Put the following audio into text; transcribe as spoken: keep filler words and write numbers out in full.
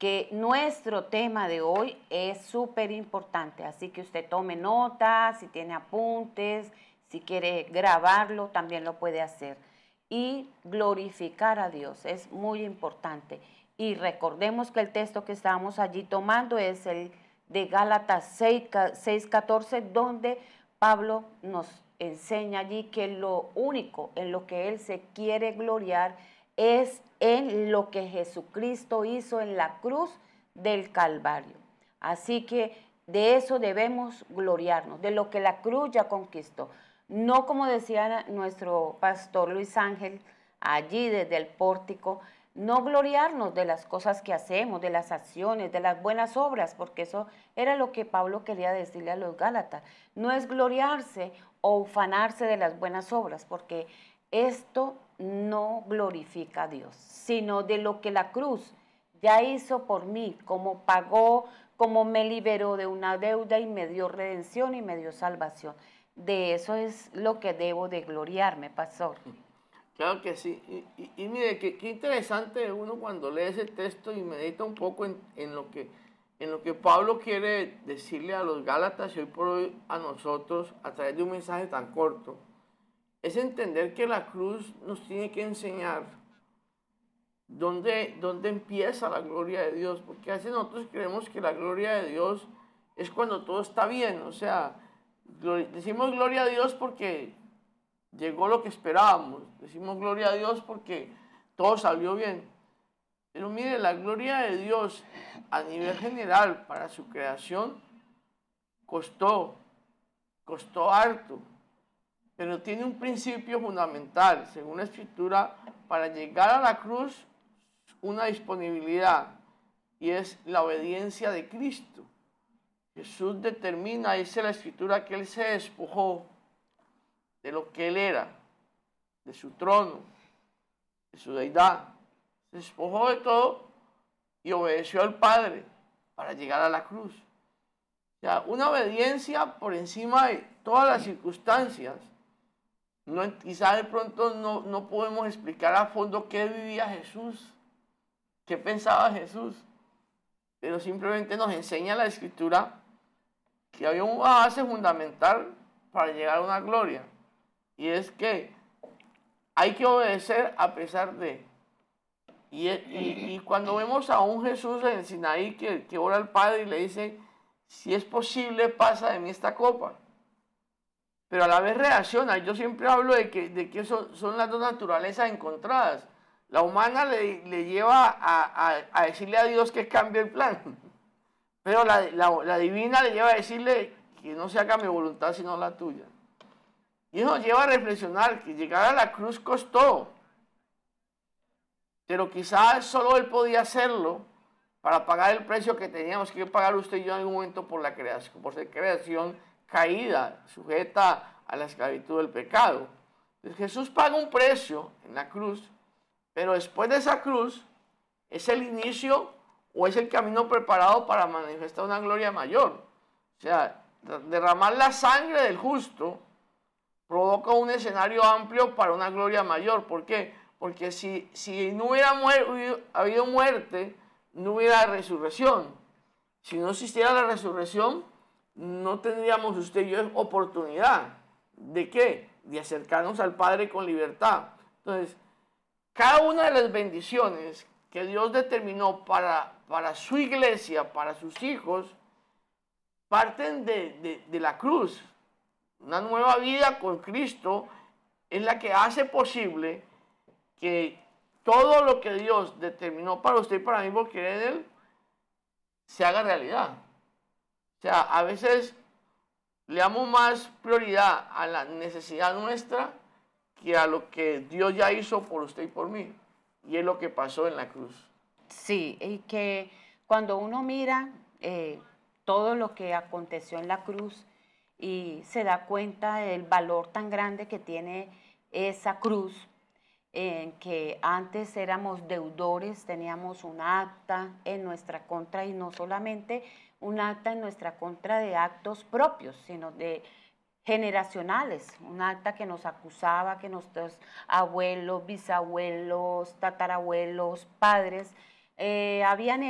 que nuestro tema de hoy es súper importante, así que usted tome notas, si tiene apuntes, si quiere grabarlo, también lo puede hacer. Y glorificar a Dios es muy importante. Y recordemos que el texto que estábamos allí tomando es el de Gálatas seis, catorce, donde Pablo nos enseña allí que lo único en lo que él se quiere gloriar es en lo que Jesucristo hizo en la cruz del Calvario. Así que de eso debemos gloriarnos, de lo que la cruz ya conquistó. No como decía nuestro pastor Luis Ángel allí desde el pórtico, no gloriarnos de las cosas que hacemos, de las acciones, de las buenas obras, porque eso era lo que Pablo quería decirle a los Gálatas. No es gloriarse o ufanarse de las buenas obras, porque esto no glorifica a Dios, sino de lo que la cruz ya hizo por mí, como pagó, como me liberó de una deuda y me dio redención y me dio salvación. De eso es lo que debo de gloriarme, pastor. Claro que sí. Y, y, y mire, qué, qué interesante uno cuando lee ese texto y medita un poco en, en, lo que, en lo que Pablo quiere decirle a los Gálatas y hoy por hoy a nosotros a través de un mensaje tan corto. Es entender que la cruz nos tiene que enseñar dónde, dónde empieza la gloria de Dios, porque a veces nosotros creemos que la gloria de Dios es cuando todo está bien, o sea, decimos gloria a Dios porque llegó lo que esperábamos, decimos gloria a Dios porque todo salió bien, pero mire, la gloria de Dios a nivel general para su creación costó, costó harto, pero tiene un principio fundamental, según la Escritura, para llegar a la cruz, una disponibilidad, y es la obediencia de Cristo. Jesús determina, dice la Escritura, que Él se despojó de lo que Él era, de su trono, de su deidad. Se despojó de todo y obedeció al Padre para llegar a la cruz. O sea, una obediencia por encima de todas las circunstancias. No, quizás de pronto no, no podemos explicar a fondo qué vivía Jesús, qué pensaba Jesús, pero simplemente nos enseña la Escritura que había una base fundamental para llegar a una gloria, y es que hay que obedecer a pesar de. Y, y, y cuando vemos a un Jesús en el Sinaí que, que ora al Padre y le dice, si es posible, pasa de mí esta copa. Pero a la vez reacciona. Yo siempre hablo de que, de que son, son las dos naturalezas encontradas. La humana le, le lleva a, a, a decirle a Dios que cambie el plan. Pero la, la, la divina le lleva a decirle que no se haga mi voluntad sino la tuya. Y eso nos lleva a reflexionar que llegar a la cruz costó. Pero quizás solo Él podía hacerlo para pagar el precio que teníamos que pagar usted y yo en algún momento por la creación, por ser creación caída, sujeta a la esclavitud del pecado. Entonces, Jesús paga un precio en la cruz, pero después de esa cruz es el inicio o es el camino preparado para manifestar una gloria mayor. O sea, derramar la sangre del justo provoca un escenario amplio para una gloria mayor. ¿Por qué? Porque si, si no hubiera muer- habido muerte, no hubiera resurrección. Si no existiera la resurrección, no tendríamos usted y yo oportunidad. ¿De qué? De acercarnos al Padre con libertad. Entonces, cada una de las bendiciones que Dios determinó para, para su iglesia, para sus hijos, parten de, de, de la cruz. Una nueva vida con Cristo es la que hace posible que todo lo que Dios determinó para usted y para mí por creer en Él se haga realidad. O sea, a veces le damos más prioridad a la necesidad nuestra que a lo que Dios ya hizo por usted y por mí. Y es lo que pasó en la cruz. Sí, y que cuando uno mira eh, todo lo que aconteció en la cruz y se da cuenta del valor tan grande que tiene esa cruz, en que antes éramos deudores, teníamos un acta en nuestra contra y no solamente un acta en nuestra contra de actos propios, sino de generacionales, un acta que nos acusaba que nuestros abuelos, bisabuelos, tatarabuelos, padres eh, habían